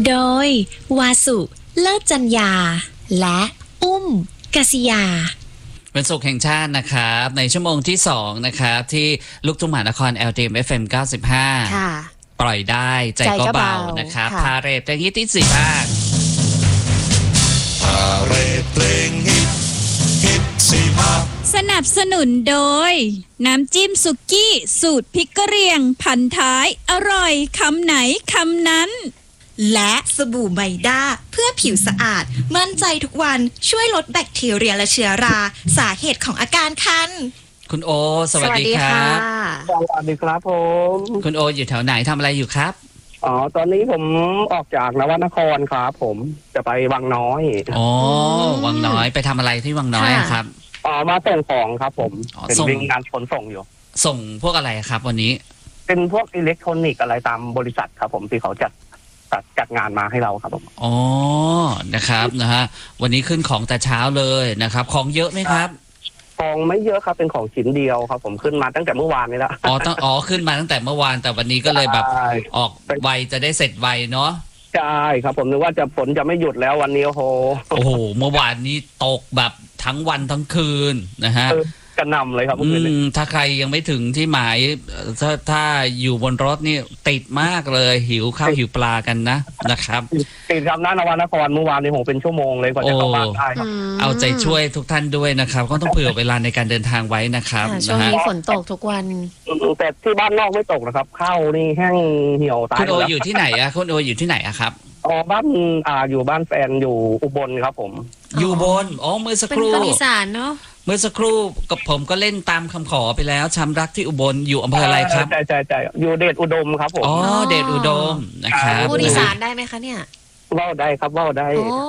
โดยวาสุเลิศจัญญาและอุ้มกษิยาวันศุกร์แห่งชาตินะครับในชั่วโมงที่2นะครับที่ลูกทุ่งมหานคร LTM FM 95 ค่ะปล่อยได้ใจก็เบานะครับพาเรทเพลงฮิตที่4ภาคพาเรทเพลงฮิต4ภาคสนับสนุนโดยน้ำจิ้มสุกี้สูตรพริกกะเหรี่ยงพันท้ายอร่อยคำไหนคำนั้นและสบู่ไมด้าเพื่อผิวสะอาดมั่นใจทุกวันช่วยลดแบคทีเรียและเชื้อราสาเหตุของอาการคันคุณโอสวัสดีครับสวัสดีครับผมคุณโออยู่แถวไหนทำอะไรอยู่ครับตอนนี้ผมออกจากนวนครครับผมจะไปวังน้อยวังน้อยไปทำอะไรที่วังน้อยครับมาส่งของครับผมเป็นวิ่งงานขนส่งอยู่ส่งพวกอะไรครับวันนี้เป็นพวกอิเล็กทรอนิกส์อะไรตามบริษัทครับผมที่เขาจัดงานมาให้เราครับผมนะครับนะฮะวันนี้ขึ้นของแต่เช้าเลยนะครับของเยอะไหมครับของไม่เยอะครับเป็นของชิ้นเดียวครับผมขึ้นมาตั้งแต่เมื่อวานนี้แล้วขึ้นมาตั้งแต่เมื่อวานแต่วันนี้ก็เลยแบบออกไวจะได้เสร็จไวเนาะใช่ครับผมนึกว่าฝนจะไม่หยุดแล้ววันนี้โอ้โหเมื่อวานนี้ตกแบบทั้งวันทั้งคืนนะฮะกระหน่ำเลยครับถ้าใครยังไม่ถึงที่หมายถ้าอยู่บนรถนี่ติดมากเลยหิวข้าวหิวปลากันนะครับติดครับนวนครเมื่อวานนี้ผมเป็นชั่วโมงเลยกว่าจะเข้าบ้านได้ครับเอาใจช่วยทุกท่านด้วยนะครับก็ต้องเผื่อเวลาในการเดินทางไว้นะครับช่วงนี้ฝนตกทุกวันแต่ที่บ้านนอกไม่ตกนะครับข้าวนี่แห้งเหี่ยวตายคุณโออยู่ที่ไหนอะคุณโออยู่ที่ไหนอะครับบ้านอยู่บ้านแฟนอยู่อุบลครับผมอยู่บนเมื่อสักครู่เป็นคนอีสานเนาะเมื่อสักครู่กับผมก็เล่นตามคำขอไปแล้วช้ำรักที่อุบลอยู่อำเภออะไรครับใช่อยู่เดชอุดมครับผมเดชอุดมนะครับพูดอีสานได้ไหมคะเนี่ยว่าได้ครับว่าได้